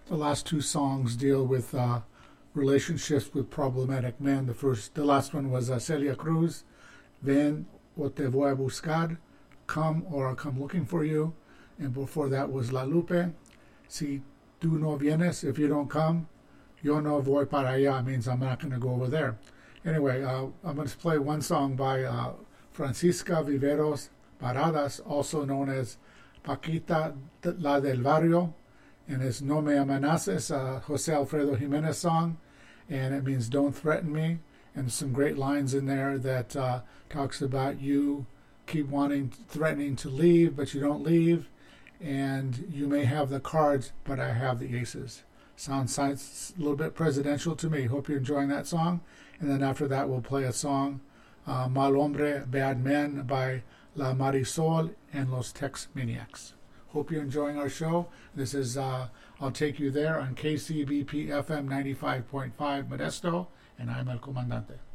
The last two songs deal with relationships with problematic men. The last one was Celia Cruz, Ven o te voy a buscar, Come or I'll come looking for you. And before that was La Lupe, Si tú no vienes, if you don't come, yo no voy para allá, means I'm not going to go over there. Anyway, I'm going to play one song by Francisca Viveros Paradas, also known as Paquita la del Barrio, and it's No Me Amenaces, Jose Alfredo Jimenez song, and it means don't threaten me, and some great lines in there that talks about you keep threatening to leave, but you don't leave, and you may have the cards, but I have the aces. Sounds a little bit presidential to me. Hope you're enjoying that song. And then after that, we'll play a song, Mal Hombre, Bad Men by La Marisol and Los Tex Maniacs. Hope you're enjoying our show. This is I'll Take You There on KCBP FM 95.5 Modesto, and I'm El Comandante.